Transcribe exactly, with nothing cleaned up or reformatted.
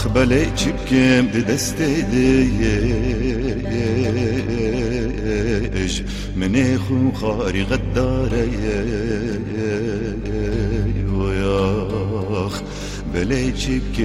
آخ بله چیبکم ده دسته دیش منی خو خاری غداره ویاخ بله چیبکم